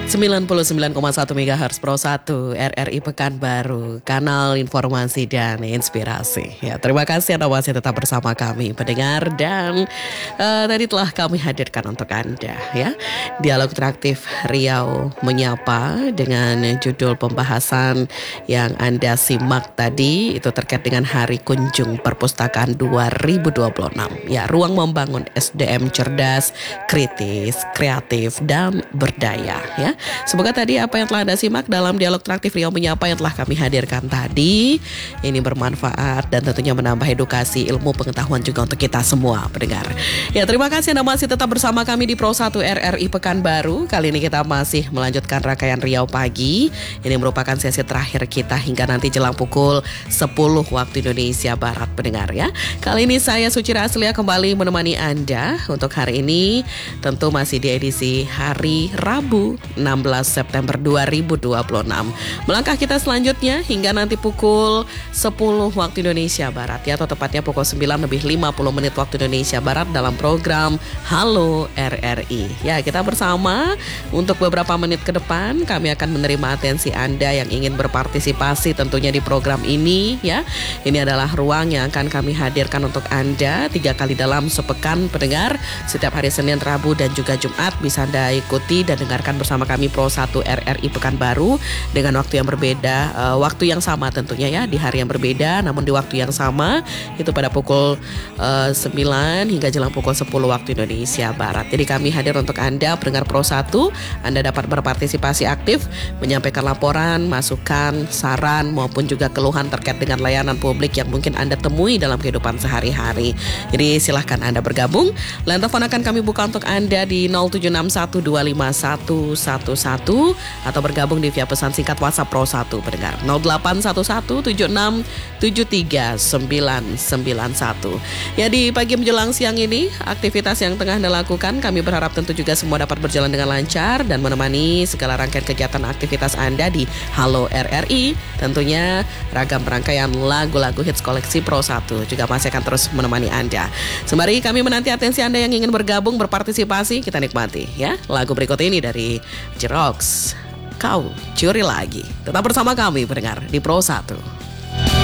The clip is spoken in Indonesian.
99,1 MHz Pro 1 RRI Pekanbaru, kanal informasi dan inspirasi. Ya, terima kasih Anda masih tetap bersama kami pendengar, dan tadi telah kami hadirkan untuk Anda ya Dialog Interaktif Riau Menyapa dengan judul pembahasan yang Anda simak tadi itu terkait dengan Hari Kunjung Perpustakaan 2026. Ya, ruang membangun SDM cerdas, kritis, kreatif dan berdaya ya. Semoga tadi apa yang telah Anda simak dalam Dialog Interaktif Riau Menyapa yang telah kami hadirkan tadi ini bermanfaat dan tentunya menambah edukasi, ilmu, pengetahuan juga untuk kita semua pendengar. Ya, terima kasih Anda masih tetap bersama kami di Pro 1 RRI Pekanbaru. Kali ini kita masih melanjutkan rangkaian Riau Pagi. Ini merupakan sesi terakhir kita hingga nanti jelang pukul 10 waktu Indonesia Barat pendengar ya. Kali ini saya Sucira Aslia kembali menemani Anda untuk hari ini, tentu masih di edisi hari Rabu 16 September 2026. Melangkah kita selanjutnya hingga nanti pukul 10 waktu Indonesia Barat ya, atau tepatnya pukul 9 lebih 50 menit waktu Indonesia Barat dalam program Halo RRI. Ya, kita bersama untuk beberapa menit ke depan kami akan menerima atensi Anda yang ingin berpartisipasi tentunya di program ini ya. Ini adalah ruang yang akan kami hadirkan untuk Anda 3 kali dalam sepekan pendengar, setiap hari Senin, Rabu dan juga Jumat. Bisa Anda ikuti dan dengarkan bersama kami Pro 1 RRI Pekanbaru dengan waktu yang berbeda, waktu yang sama tentunya ya, di hari yang berbeda namun di waktu yang sama, itu pada pukul 9 hingga jelang pukul 10 waktu Indonesia Barat. Jadi kami hadir untuk Anda pendengar Pro 1. Anda dapat berpartisipasi aktif, menyampaikan laporan, masukan, saran maupun juga keluhan terkait dengan layanan publik yang mungkin Anda temui dalam kehidupan sehari-hari. Jadi silahkan Anda bergabung. Line telepon akan kami buka untuk Anda di 076125111 atau bergabung di via pesan singkat WhatsApp Pro 1 pendengar 081176739991. Ya, di pagi menjelang siang ini aktivitas yang tengah Anda lakukan kami berharap tentu juga semua dapat berjalan dengan lancar dan menemani segala rangkaian kegiatan aktivitas Anda di Halo RRI. Tentunya ragam rangkaian lagu-lagu hits koleksi Pro 1 juga masih akan terus menemani Anda. Sembari kami menanti atensi Anda yang ingin bergabung berpartisipasi, kita nikmati ya lagu berikut ini dari Jerox, Kau Curi Lagi. Tetap bersama kami pendengar di Pro 1.